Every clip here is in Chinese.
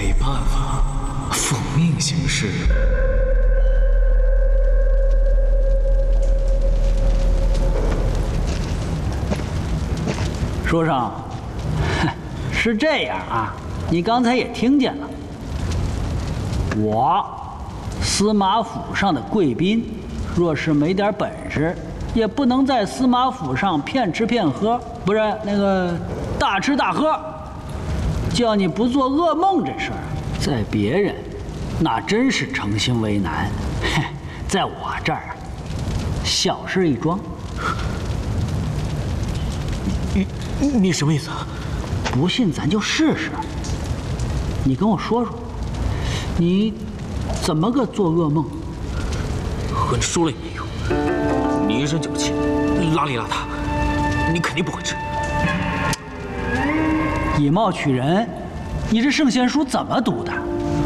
没办法，奉命行事。 书生，是这样啊，你刚才也听见了，我司马府上的贵宾，若是没点本事，也不能在司马府上骗吃骗喝，不是那个大吃大喝。叫你不做噩梦这事儿，在别人那真是诚心为难，在我这儿小事一桩。 你什么意思啊？ 不信咱就试试。你跟我说说，你怎么个做噩梦？ 和你说了也没用，你一身酒气，邋里邋遢，你肯定不会治。 以貌取人，你这圣贤书怎么读的？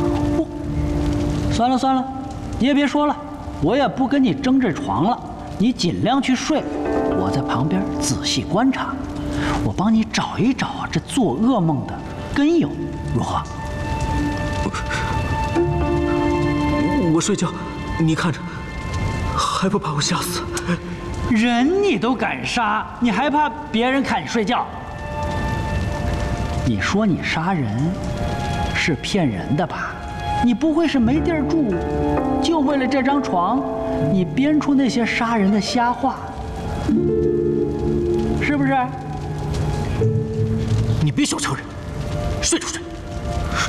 算了算了，你也别说了，我也不跟你争这床了，你尽量去睡，我在旁边仔细观察，我帮你找一找这做噩梦的根由，如何？ 我睡觉，你看着，还不把我吓死？ 人你都敢杀，你还怕别人看你睡觉？你说你杀人是骗人的吧？你不会是没地儿住，就为了这张床，你编出那些杀人的瞎话，是不是？ 你别小瞧人，睡就睡。